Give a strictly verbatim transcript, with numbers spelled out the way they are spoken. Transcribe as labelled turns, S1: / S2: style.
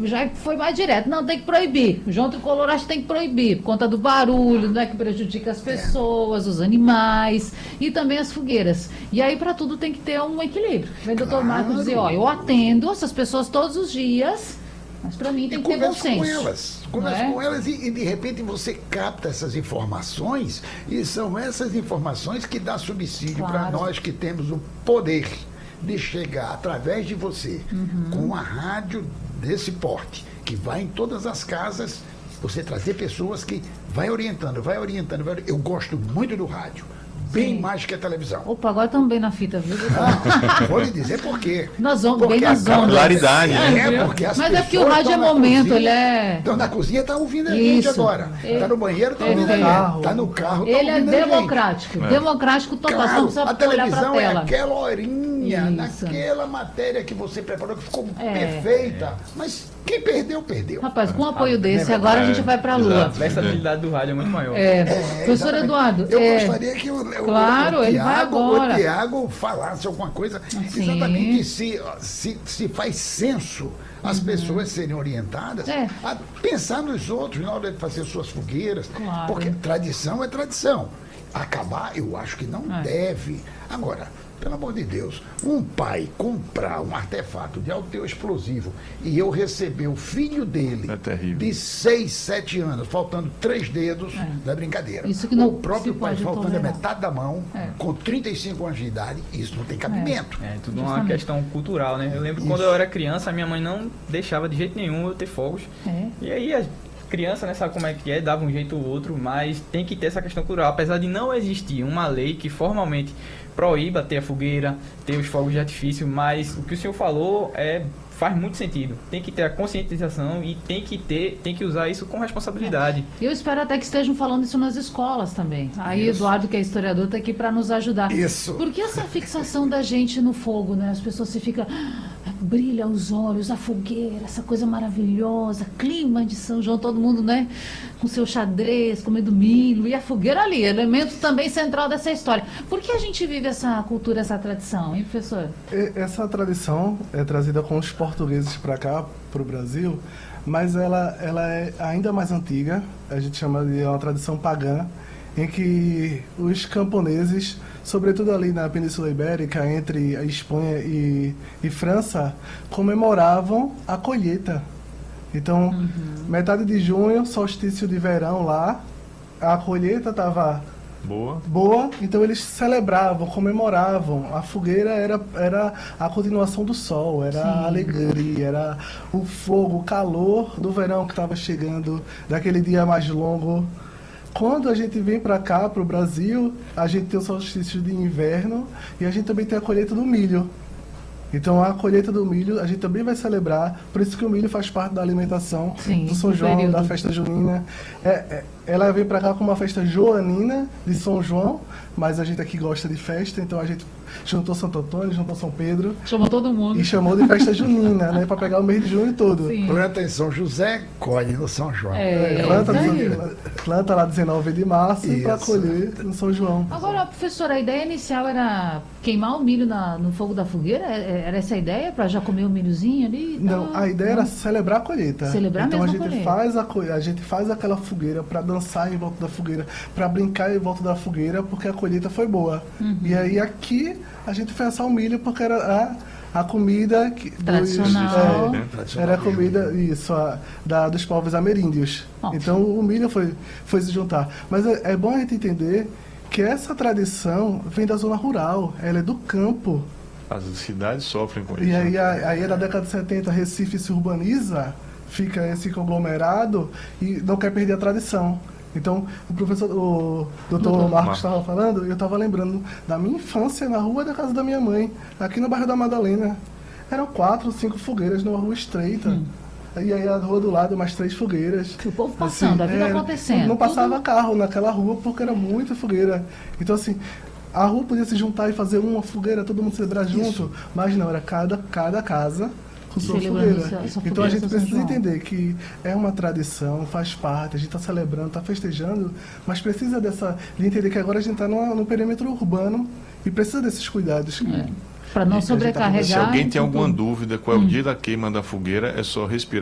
S1: já foi mais direto. Não, tem que proibir. O João Tricolor acha que tem que proibir, por conta do barulho, né, que prejudica as pessoas, os animais e também as fogueiras. E aí, para tudo, tem que ter um equilíbrio. Vem o doutor Marcos dizer, ó, eu atendo essas pessoas todos os dias, mas para mim tem
S2: e
S1: que ter bom senso.
S2: com elas, conversa
S1: é?
S2: com elas e, e de repente você capta essas informações e são essas informações que dá subsídio
S1: claro.
S2: para nós que temos o poder de chegar através de você uhum. com uma rádio desse porte, que vai em todas as casas, você trazer pessoas que vai orientando, vai orientando, vai... Eu gosto muito do rádio. Bem Sim. mais que a televisão.
S1: Opa, agora estamos bem na fita, viu?
S2: Ah, vou lhe dizer por quê.
S1: Nós vamos
S2: porque
S1: bem nas ondas.
S3: Claridade, né?
S2: É, porque as
S1: Mas é que o rádio é momento,
S2: cozinha,
S1: ele é...
S2: Estão na cozinha, está ouvindo a
S1: Isso.
S2: gente agora. Está no banheiro, está ouvindo a gente. Está no carro, está
S1: Ele é
S2: ouvindo a gente.
S1: democrático, é. democrático total.
S2: Claro,
S1: Não precisa
S2: a televisão
S1: olhar
S2: é
S1: tela.
S2: aquela horinha,
S1: Isso.
S2: naquela matéria que você preparou, que ficou
S1: é.
S2: perfeita. Mas quem perdeu, perdeu.
S1: Rapaz, com um apoio desse, é agora a gente vai para a Lua.
S4: A versatilidade do rádio é muito maior.
S1: É.
S2: É,
S1: Professor Eduardo.
S2: Eu
S1: é...
S2: gostaria que o, o,
S1: claro,
S2: o,
S1: ele vai
S2: Tiago,
S1: agora.
S2: o Tiago falasse alguma coisa.
S1: Sim.
S2: Exatamente se, se, se faz senso as uhum. pessoas serem orientadas
S1: é.
S2: a pensar nos outros na hora de fazer suas fogueiras.
S1: Claro.
S2: Porque tradição é tradição. Acabar, eu acho que não é. deve. Agora, pelo amor de Deus, um pai comprar um artefato de alto explosivo e eu receber o filho dele
S3: é
S2: de seis, sete anos, faltando três dedos, é. da brincadeira.
S1: Isso que não
S2: o próprio pai faltando tolerar. a metade da mão, é. com trinta e cinco anos de idade, isso não tem cabimento.
S4: É, é tudo Justamente. uma questão cultural, né? Eu lembro isso. quando eu era criança, a minha mãe não deixava de jeito nenhum eu ter fogos.
S1: É.
S4: E aí a criança, né, sabe como é que é, dava um jeito ou outro, mas tem que ter essa questão cultural. Apesar de não existir uma lei que formalmente proíba ter a fogueira, ter os fogos de artifício, mas o que o senhor falou é, faz muito sentido. Tem que ter a conscientização e tem que ter, tem que usar isso com responsabilidade.
S1: É. Eu espero até que estejam falando isso nas escolas também. Aí isso. Eduardo, que é historiador, está aqui para nos ajudar.
S2: Isso.
S1: Porque essa fixação da gente no fogo, né? As pessoas se ficam... brilha os olhos, a fogueira, essa coisa maravilhosa, clima de São João, todo mundo, né, com seu xadrez, comendo milho, e a fogueira ali, elemento também central dessa história. Por que a gente vive essa cultura, essa tradição, hein, professor?
S5: Essa tradição é trazida com os portugueses para cá, para o Brasil, mas ela, ela é ainda mais antiga, a gente chama de uma tradição pagã, em que os camponeses, sobretudo ali na Península Ibérica, entre a Espanha e, e França, comemoravam a colheita. Então, uhum. metade de junho, solstício de verão lá, a colheita estava
S3: boa.
S5: boa, então eles celebravam, comemoravam. A fogueira era, era a continuação do sol, era Sim. a alegria, era o fogo, o calor do verão que estava chegando, daquele dia mais longo. Quando a gente vem para cá, para o Brasil, a gente tem o solstício de inverno e a gente também tem a colheita do milho. Então, a colheita do milho a gente também vai celebrar, por isso que o milho faz parte da alimentação Sim, do São João, período. da festa junina. É, é, ela vem para cá como uma festa joanina de São João, mas a gente aqui gosta de festa, então a gente juntou Santo Antônio, juntou São Pedro.
S1: Chamou todo mundo.
S5: E chamou de festa junina, né? Para pegar o mês de junho todo.
S2: Sim. Planta em São José, colhe no São João.
S5: É, é, planta, é. planta lá dezenove de março para colher no São João.
S1: Agora, professora, a ideia inicial era queimar o milho na, no fogo da fogueira? Era essa a ideia? Para já comer o milhozinho ali?
S5: Não,
S1: tá?
S5: a ideia
S1: Não.
S5: era celebrar a colheita.
S1: Celebrar
S5: então
S1: mesmo
S5: a gente
S1: a
S5: faz a, a gente faz aquela fogueira para dançar em volta da fogueira, para brincar em volta da fogueira, porque a colheita foi boa. Uhum. E aí aqui a gente fez assar o milho porque era a, a comida que,
S1: tradicional.
S5: Dos, é, era a comida isso, a, da, dos povos ameríndios. Oh. Então o milho foi, foi se juntar. Mas é, é bom a gente entender que essa tradição vem da zona rural, ela é do campo.
S3: As cidades sofrem com isso.
S5: E aí, aí na década de setenta, Recife se urbaniza, fica esse conglomerado e não quer perder a tradição. Então, o professor, o doutor Marcos estava falando, eu estava lembrando da minha infância na rua da casa da minha mãe, aqui no bairro da Madalena. Eram quatro, cinco fogueiras numa rua estreita. Hum. E aí a rua do lado, mais três fogueiras.
S1: O povo passando, assim, a vida é, acontecendo.
S5: Não passava tudo... carro naquela rua porque era muita fogueira. Então, assim, a rua podia se juntar e fazer uma fogueira, todo mundo celebrar junto. Isso. Mas não, era cada, cada casa com sua fogueira. Sua então a gente precisa entender que é uma tradição, faz parte, a gente está celebrando, está festejando, mas precisa dessa, de entender que agora a gente está no, no perímetro urbano e precisa desses cuidados.
S1: É. Para não sobrecarregar.
S3: Se alguém tem alguma dúvida qual é o hum. dia da queima da fogueira, é só respirar.